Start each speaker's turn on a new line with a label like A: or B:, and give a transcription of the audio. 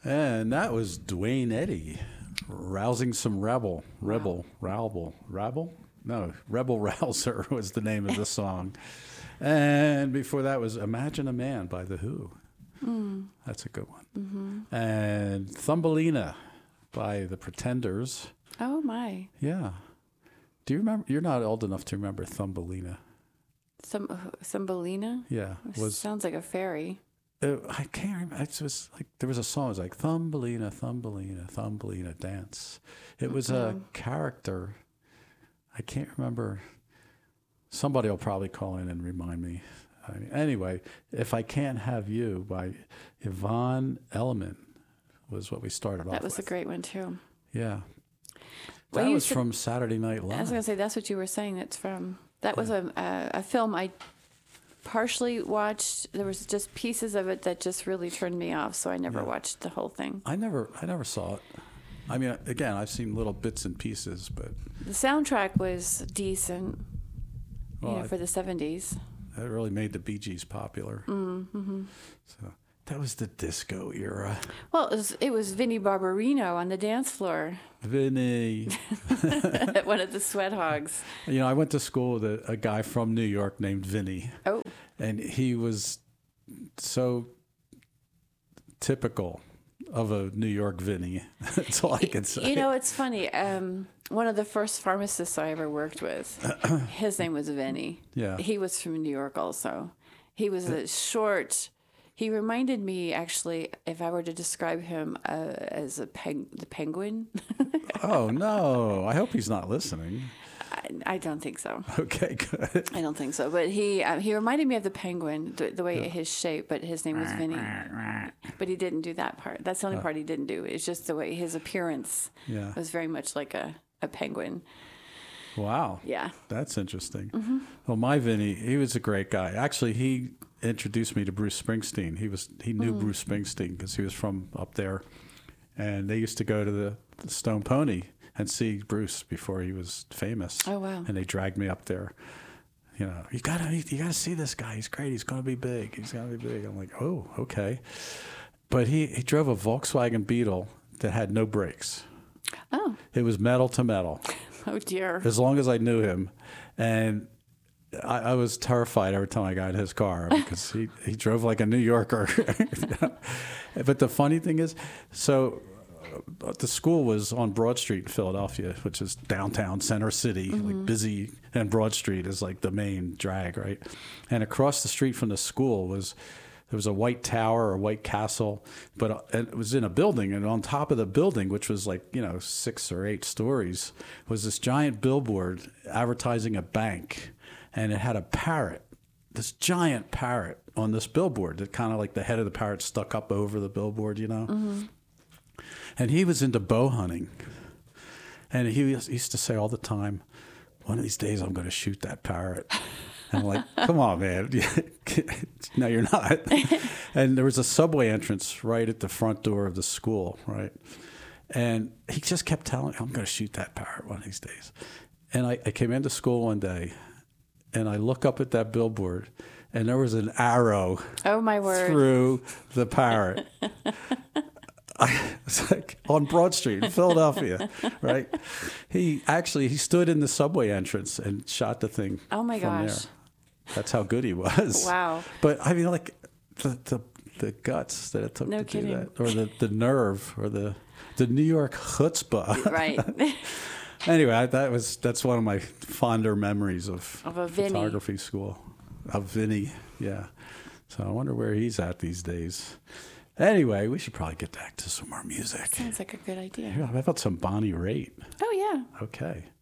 A: And that was Dwayne Eddy, Rousing Some Rebel. Rebel Rouser was the name of the song. And before that was Imagine a Man by The Who. That's a good one. Mm-hmm. And Thumbelina by The Pretenders.
B: Oh, my.
A: Yeah. Do you remember? You're not old enough to remember Thumbelina.
B: Thumbelina?
A: Yeah.
B: Sounds like a fairy.
A: I can't remember. It was like there was a song. It was like Thumbelina, Thumbelina, Thumbelina dance. It was a character. I can't remember. Somebody will probably call in and remind me. Anyway, If I Can't Have You by Yvonne Elliman was what we started off with.
B: That was a great one too.
A: Yeah. That was from Saturday Night Live.
B: I was going to say, that's what you were saying it's from. That was a film I partially watched. There was just pieces of it that just really turned me off, so I never watched the whole thing.
A: I never saw it. I mean, again, I've seen little bits and pieces, but
B: the soundtrack was decent,
A: well,
B: for the 70s.
A: It really made the Bee Gees popular. Mm-hmm. So that was the disco era.
B: Well, it was Vinnie Barbarino on the dance floor.
A: Vinny.
B: One of the sweat hogs.
A: I went to school with a guy from New York named Vinny.
B: Oh.
A: And he was so typical of a New York Vinny. That's all I can say.
B: It's funny. One of the first pharmacists I ever worked with, his name was Vinny.
A: Yeah.
B: He was from New York also. He was a short... He reminded me, actually, if I were to describe him as the penguin.
A: Oh, no. I hope he's not listening.
B: I don't think so.
A: Okay, good.
B: I don't think so. But he reminded me of the penguin, the way his shape, but his name was Vinny. But he didn't do that part. That's the only part he didn't do. It's just the way his appearance was very much like a penguin.
A: Wow.
B: Yeah.
A: That's interesting.
B: Mm-hmm.
A: Well, my Vinny, he was a great guy. Actually, he introduced me to Bruce Springsteen. He knew Bruce Springsteen because he was from up there. And they used to go to the Stone Pony and see Bruce before he was famous.
B: Oh, wow.
A: And they dragged me up there. You gotta see this guy. He's great. He's gonna be big. He's gonna be big. I'm like, oh, okay. But he drove a Volkswagen Beetle that had no brakes.
B: Oh.
A: It was metal to metal.
B: Oh, dear.
A: As long as I knew him. And I was terrified every time I got in his car because he drove like a New Yorker. But the funny thing is, the school was on Broad Street in Philadelphia, which is downtown center city, like busy, and Broad Street is like the main drag, right? And across the street from the school there was a white tower or white castle, but it was in a building, and on top of the building, which was like 6 or 8 stories, was this giant billboard advertising a bank, and it had a parrot, this giant parrot on this billboard that kind of like the head of the parrot stuck up over the billboard, And he was into bow hunting, and he used to say all the time, "One of these days I'm going to shoot that parrot." And I'm like, come on, man. No, you're not. And there was a subway entrance right at the front door of the school, right? And he just kept telling me, I'm going to shoot that parrot one of these days. And I came into school one day, and I look up at that billboard, and there was an arrow
B: Oh, my word.
A: through the parrot. It's like on Broad Street in Philadelphia, right? He stood in the subway entrance and shot the thing.
B: Oh my
A: from
B: gosh.
A: there. That's how good he was.
B: Wow.
A: But I mean, like the guts that it took
B: No
A: to
B: kidding.
A: do that, or the nerve, or the New York chutzpah.
B: Right.
A: Anyway, that's one of my fonder memories of
B: a Vinny.
A: photography school. Of Vinny, yeah. So I wonder where he's at these days. Anyway, we should probably get back to some more music.
B: Sounds like a good idea.
A: Yeah, how about some Bonnie Raitt?
B: Oh, yeah.
A: Okay.